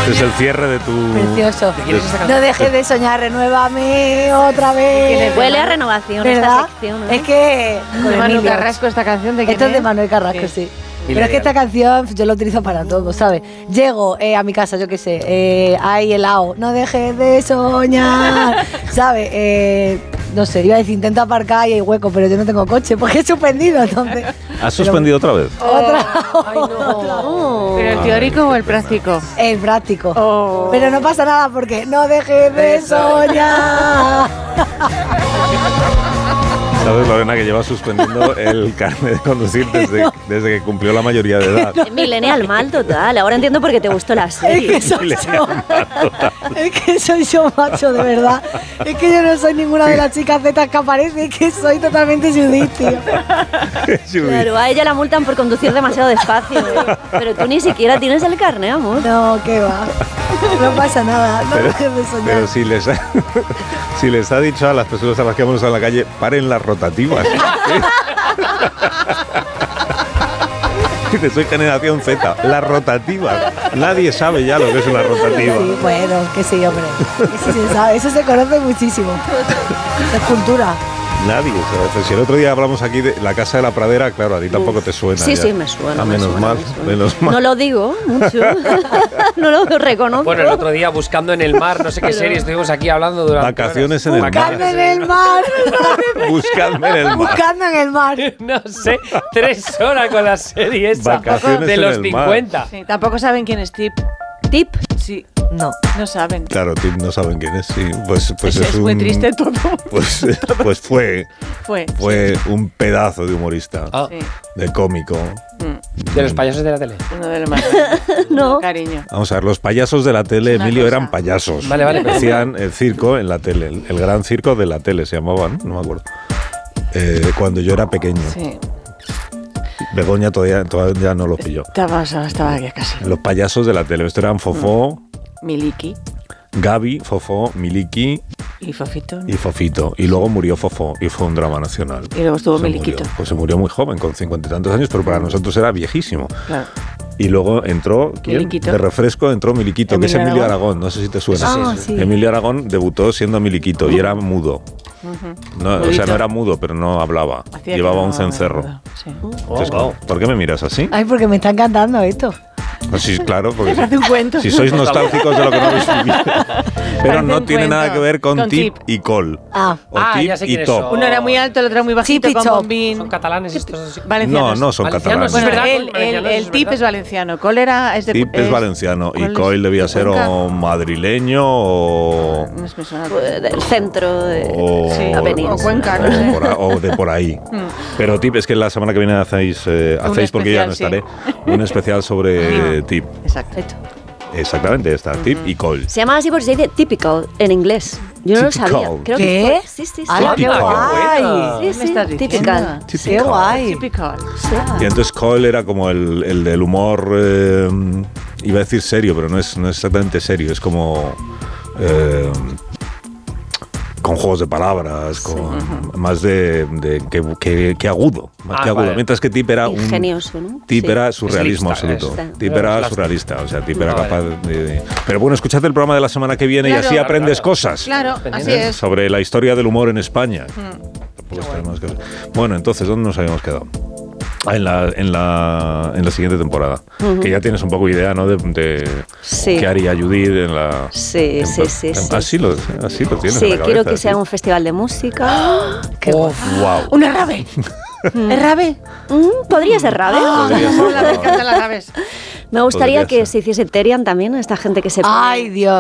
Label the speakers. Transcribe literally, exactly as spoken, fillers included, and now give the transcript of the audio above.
Speaker 1: Este es el cierre de tu...
Speaker 2: Precioso. No dejes de soñar, renuévame otra vez.
Speaker 3: Huele a renovación
Speaker 2: ¿verdad?
Speaker 3: esta sección, ¿eh?
Speaker 2: Es que...
Speaker 4: De Manuel Carrasco esta canción de quién
Speaker 2: Esto es de
Speaker 4: es?
Speaker 2: Manuel Carrasco, sí. sí. Pero es que esta canción yo la utilizo para todo, ¿sabes? Llego eh, a mi casa, yo qué sé, eh, hay helado, no dejes de soñar, ¿sabes? Eh, no sé, iba a decir, intento aparcar y hay hueco, pero yo no tengo coche porque he suspendido, entonces...
Speaker 1: ¿Has suspendido otra vez?
Speaker 2: Otra,
Speaker 4: Ay, no. ¿Pero el teórico o el práctico?
Speaker 2: El práctico.
Speaker 4: Oh.
Speaker 2: Pero no pasa nada porque no dejes de soñar.
Speaker 1: ¿Sabes, Lorena, que lleva suspendiendo el carnet de conducir desde, desde que cumplió la mayoría de edad?
Speaker 3: Millennial mal total. Ahora entiendo por qué te gustó la serie.
Speaker 2: Es que soy yo. Es que soy yo, macho, de verdad. Es que yo no soy ninguna de las chicas zetas que aparece. Es que soy totalmente Judith, tío.
Speaker 3: Claro, a ella la multan por conducir demasiado despacio. ¿eh? Pero tú ni siquiera tienes el carnet, amor.
Speaker 2: No, qué va. No pasa nada. No dejes de soñar.
Speaker 1: Pero si les, ha, si les ha dicho a las personas a las que hemos estado en la calle, paren las rotativas. Dice, soy generación Z, las rotativas. Nadie sabe ya lo que es una rotativa.
Speaker 2: Sí, bueno, que sí, hombre. Eso se sabe, eso se conoce muchísimo. Es cultura.
Speaker 1: Nadie sabe. Pues si el otro día hablamos aquí de la Casa de la Pradera, claro, a ti tampoco te suena.
Speaker 3: Sí,
Speaker 1: ya.
Speaker 3: sí, me suena.
Speaker 1: Ah,
Speaker 3: me
Speaker 1: menos,
Speaker 3: suena,
Speaker 1: mal,
Speaker 3: me suena.
Speaker 1: menos mal.
Speaker 3: No lo digo mucho. No lo reconozco.
Speaker 5: Bueno, el otro día buscando en el mar, no sé qué serie, estuvimos aquí hablando durante
Speaker 1: Vacaciones en el mar.
Speaker 2: Buscadme en el mar.
Speaker 1: Buscadme en el mar.
Speaker 2: Buscadme en el mar.
Speaker 5: No sé, tres horas con la serie esa
Speaker 1: Vacaciones
Speaker 5: de
Speaker 1: en
Speaker 5: los
Speaker 1: el
Speaker 5: cincuenta.
Speaker 4: Sí, tampoco saben quién es Tip.
Speaker 3: Tip.
Speaker 4: Sí.
Speaker 2: No.
Speaker 4: No saben.
Speaker 1: Claro, Tim no saben quién es, sí. Pues, pues
Speaker 4: es,
Speaker 1: es,
Speaker 4: es
Speaker 1: un,
Speaker 4: muy triste todo.
Speaker 1: Pues, pues fue,
Speaker 4: Fue.
Speaker 1: fue un pedazo de humorista,
Speaker 5: Ah,
Speaker 4: Sí.
Speaker 1: de cómico.
Speaker 4: Mm,
Speaker 5: de los payasos de la tele.
Speaker 4: uno de los más.
Speaker 3: No.
Speaker 4: Cariño.
Speaker 1: Vamos a ver, los payasos de la tele,
Speaker 4: Una
Speaker 1: Emilio,
Speaker 4: cosa.
Speaker 1: eran payasos.
Speaker 5: Vale, vale.
Speaker 1: Hacían el circo en la tele, el, el gran circo de la tele se llamaban, no me acuerdo. Eh, cuando yo era pequeño.
Speaker 4: Sí.
Speaker 1: Begoña todavía, todavía no lo pilló.
Speaker 4: Estaba, estaba aquí casi.
Speaker 1: Los payasos de la tele. Estos eran Fofó,
Speaker 4: Miliki
Speaker 1: Gaby, Fofó, Miliki
Speaker 4: y Fofito.
Speaker 1: y Fofito. Y luego murió Fofó y fue un drama nacional.
Speaker 4: Y luego estuvo
Speaker 1: Se
Speaker 4: Miliquito.
Speaker 1: murió. Pues se murió muy joven, con cincuenta y tantos años, pero para nosotros era viejísimo.
Speaker 4: Claro.
Speaker 1: Y luego entró, ¿quién?
Speaker 4: Miliquito.
Speaker 1: De refresco entró Miliquito,
Speaker 4: Emilio
Speaker 1: que es Emilio
Speaker 4: Aragón.
Speaker 1: Aragón. No sé si te suena.
Speaker 2: Ah, sí.
Speaker 1: Emilio Aragón debutó siendo Miliquito y era mudo. No, o sea, no era mudo, pero no hablaba.
Speaker 4: Hacía
Speaker 1: Llevaba
Speaker 4: que
Speaker 1: un
Speaker 4: no-
Speaker 1: cencerro.
Speaker 4: Sí.
Speaker 1: Entonces,
Speaker 5: wow.
Speaker 1: ¿por qué me miras así?
Speaker 2: Ay, porque me está encantando esto.
Speaker 1: Pues sí, claro, porque
Speaker 4: Hace un cuento.
Speaker 1: si sois nostálgicos de lo que no habéis vivido. Pero
Speaker 4: Parece
Speaker 1: no
Speaker 4: un
Speaker 1: tiene
Speaker 4: cuento.
Speaker 1: nada que ver con,
Speaker 4: Con
Speaker 1: tip,
Speaker 4: tip.
Speaker 1: y col.
Speaker 2: Ah.
Speaker 1: O
Speaker 5: Ah,
Speaker 1: tip
Speaker 5: ya sé
Speaker 1: y
Speaker 5: quiénes
Speaker 1: top.
Speaker 5: son.
Speaker 4: Uno era muy alto, el otro era muy bajito,
Speaker 2: Tip y
Speaker 4: con
Speaker 2: top.
Speaker 4: bombín.
Speaker 5: Son catalanes estos así.
Speaker 1: No,
Speaker 4: Valencianos.
Speaker 1: no son
Speaker 5: Valencianos,
Speaker 1: catalanes.
Speaker 4: Bueno,
Speaker 5: Es verdad,
Speaker 4: el, el,
Speaker 5: valencianos,
Speaker 4: el
Speaker 5: es
Speaker 4: tip
Speaker 5: verdad.
Speaker 4: es valenciano. Col era... Es de,
Speaker 1: Tip es valenciano y
Speaker 4: ¿cuál es?
Speaker 1: Coil debía
Speaker 4: ¿De
Speaker 1: ser
Speaker 4: Cuenca?
Speaker 1: o madrileño o,
Speaker 4: No es me suena.
Speaker 3: Pues, del centro de
Speaker 1: o,
Speaker 4: Sí,
Speaker 3: la península.
Speaker 4: o Cuenca, no
Speaker 1: o
Speaker 4: sé.
Speaker 1: por a- o de por ahí. Pero Tip es que la semana que viene hacéis, eh,
Speaker 4: Un
Speaker 1: hacéis porque ya no
Speaker 4: especial,
Speaker 1: estaré, un especial sobre Tip.
Speaker 4: Exacto.
Speaker 1: Exactamente, está Tip y Coil.
Speaker 3: Se llama así porque se dice typical en inglés. Yo no lo
Speaker 1: Typical.
Speaker 3: sabía. Creo
Speaker 2: ¿Qué?
Speaker 3: que fue- sí, sí, sí.
Speaker 2: ¡Hala, qué
Speaker 1: Typical.
Speaker 2: guay!
Speaker 3: Sí,
Speaker 4: ¿Qué
Speaker 3: sí,
Speaker 4: me estás diciendo?
Speaker 3: typical.
Speaker 2: ¡Qué
Speaker 1: Typical.
Speaker 2: guay!
Speaker 4: Typical.
Speaker 1: Y entonces Coil era como el, el del humor, eh, iba a decir serio, pero no es, no es exactamente serio, es como eh, con juegos de palabras, con más de, de que, que- que agudo, más
Speaker 5: Ah,
Speaker 1: que agudo.
Speaker 5: vale.
Speaker 1: Mientras que Tip era un
Speaker 3: Ingenioso, ¿no?
Speaker 1: Tip
Speaker 3: Sí.
Speaker 1: era surrealismo
Speaker 5: Slipstar,
Speaker 1: absoluto.
Speaker 5: es.
Speaker 1: Tip
Speaker 5: Claro,
Speaker 1: era
Speaker 5: slapstick.
Speaker 1: surrealista, o sea, Tip era
Speaker 5: Ah, vale.
Speaker 1: capaz de, de- Pero bueno, escuchad el programa de la semana que viene
Speaker 4: Claro,
Speaker 1: y así
Speaker 4: claro,
Speaker 1: aprendes
Speaker 5: claro.
Speaker 1: cosas.
Speaker 4: Claro, así
Speaker 1: ¿eh?
Speaker 4: es.
Speaker 1: Sobre la historia del humor en España. Tampoco está de más que- Bueno, entonces, ¿dónde nos habíamos quedado? Ah, en la, en la, en la siguiente temporada. Que ya tienes un poco idea, ¿no? De, de
Speaker 3: Sí.
Speaker 1: qué haría Judith en la.
Speaker 3: Sí,
Speaker 1: en-
Speaker 3: sí, sí,
Speaker 1: en-
Speaker 3: sí,
Speaker 1: Así,
Speaker 3: sí.
Speaker 1: lo, así lo tienes.
Speaker 3: Sí,
Speaker 1: en la
Speaker 3: quiero
Speaker 1: cabeza,
Speaker 3: que sea
Speaker 1: sí.
Speaker 3: un festival de música.
Speaker 2: ¡Qué guay!
Speaker 1: Wow.
Speaker 4: Una rave. ¿Es rave?
Speaker 3: Mm, Podría ser rave.
Speaker 1: Podría ser
Speaker 4: Hola, me
Speaker 1: rave.
Speaker 4: encantan las raves.
Speaker 3: Me gustaría
Speaker 1: Podría
Speaker 3: que
Speaker 1: ser.
Speaker 3: se hiciese Terian también, esta gente que se pone-
Speaker 2: ¡Ay, Dios!